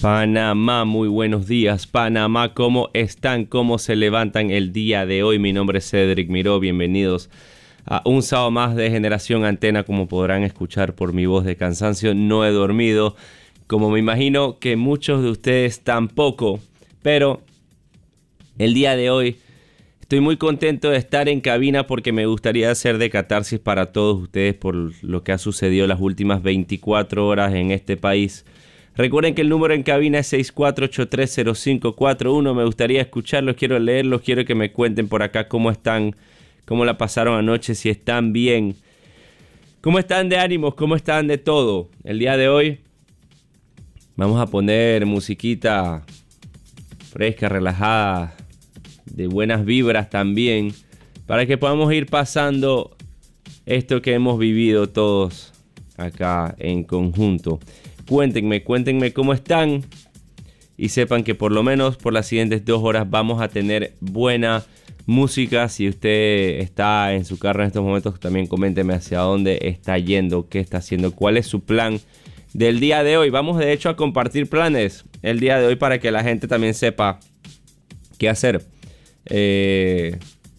Panamá, muy buenos días. Panamá, ¿cómo están? ¿Cómo se levantan el día de hoy? Mi nombre es Cedric Miró. Bienvenidos a un sábado más de Generación Antena. Como podrán escuchar por mi voz de cansancio, no he dormido, como me imagino que muchos de ustedes tampoco. Pero el día de hoy estoy muy contento de estar en cabina porque me gustaría hacer de catarsis para todos ustedes por lo que ha sucedido las últimas 24 horas en este país. Recuerden que el número en cabina es 64830541. Me gustaría escucharlos, quiero leerlos, quiero que me cuenten por acá cómo están, cómo la pasaron anoche, si están bien, cómo están de ánimos, cómo están de todo. El día de hoy vamos a poner musiquita fresca, relajada, de buenas vibras también, para que podamos ir pasando esto que hemos vivido todos acá en conjunto. Cuéntenme cómo están y sepan que por lo menos por las siguientes 2 horas vamos a tener buena música. Si usted está en su carro en estos momentos, también coménteme hacia dónde está yendo, qué está haciendo, cuál es su plan del día de hoy. Vamos de hecho a compartir planes el día de hoy para que la gente también sepa qué hacer. ¿Qué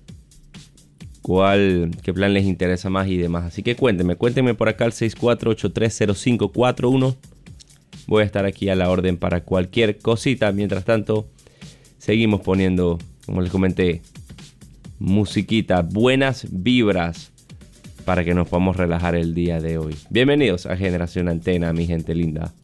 plan les interesa más y demás? Así que cuéntenme por acá al 64830541. Voy a estar aquí a la orden para cualquier cosita. Mientras tanto, seguimos poniendo, como les comenté, musiquita, buenas vibras para que nos podamos relajar el día de hoy. Bienvenidos a Generación Antena, mi gente linda.